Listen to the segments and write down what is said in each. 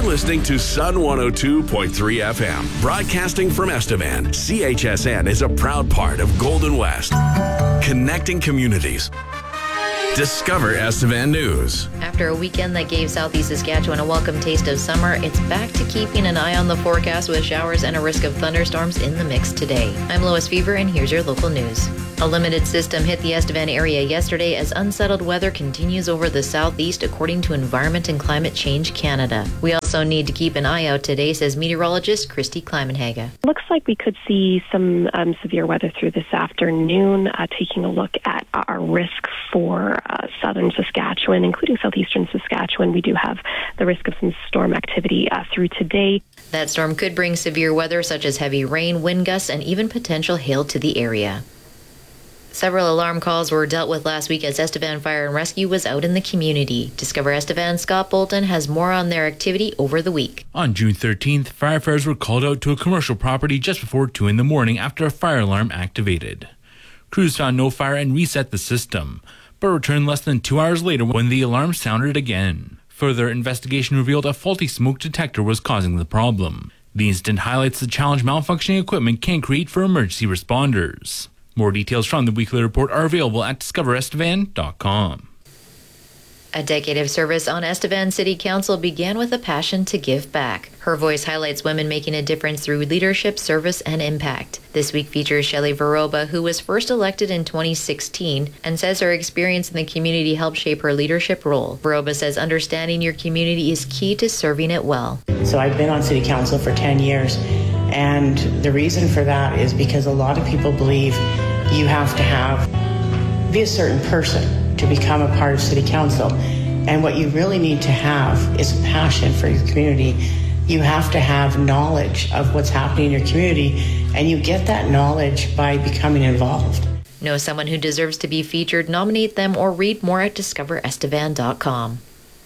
listening to Sun 102.3 FM, broadcasting from Estevan. CHSN is a proud part of Golden West, connecting communities. Discover Estevan News. After a weekend that gave Southeast Saskatchewan a welcome taste of summer, it's back to keeping an eye on the forecast with showers and a risk of thunderstorms in the mix today. I'm Lois Fever, and here's your local news. A limited system hit the Estevan area yesterday as unsettled weather continues over the southeast, according to Environment and Climate Change Canada. We also need to keep an eye out today, says meteorologist Christy Kleimenhaga. Looks like we could see some severe weather through this afternoon. Taking a look at our risk for southern Saskatchewan, including southeastern Saskatchewan, we do have the risk of some storm activity through today. That storm could bring severe weather such as heavy rain, wind gusts, and even potential hail to the area. Several alarm calls were dealt with last week as Estevan Fire and Rescue was out in the community. Discover Estevan Scott Bolton has more on their activity over the week. On June 13th, firefighters were called out to a commercial property just before 2 in the morning after a fire alarm activated. Crews found no fire and reset the system, but returned less than 2 hours later when the alarm sounded again. Further investigation revealed a faulty smoke detector was causing the problem. The incident highlights the challenge malfunctioning equipment can create for emergency responders. More details from the weekly report are available at discoverestevan.com. A decade of service on Estevan City Council began with a passion to give back. Her voice highlights women making a difference through leadership, service, and impact. This week features Shelley Varoba, who was first elected in 2016 and says her experience in the community helped shape her leadership role. Varoba says understanding your community is key to serving it well. So I've been on City Council for 10 years, and the reason for that is because a lot of people believe you have to be a certain person to become a part of City Council. And what you really need to have is a passion for your community. You have to have knowledge of what's happening in your community, and you get that knowledge by becoming involved. Know someone who deserves to be featured? Nominate them or read more at discoverestevan.com.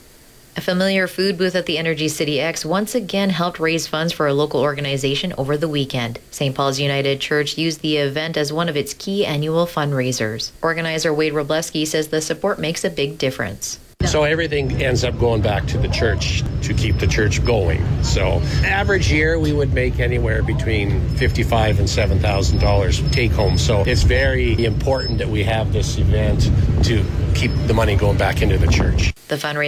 A familiar food booth at the Energy City X once again helped raise funds for a local organization over the weekend. St. Paul's United Church used the event as one of its key annual fundraisers. Organizer Wade Robleski says the support makes a big difference. So everything ends up going back to the church to keep the church going. So average year we would make anywhere between $55,000 and $7,000 take home. So it's very important that we have this event to keep the money going back into the church. The fundraiser